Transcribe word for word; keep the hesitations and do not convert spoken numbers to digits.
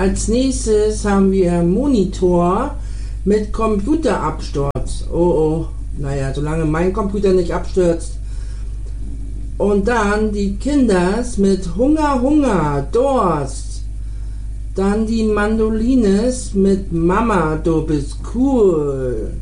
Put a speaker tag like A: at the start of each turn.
A: als nächstes haben wir Monitor mit Computerabsturz. Oh oh, naja, solange mein Computer nicht abstürzt. Und dann die Kinders mit Hunger, Hunger, Durst. Dann die Mandolines mit Mama, du bist cool.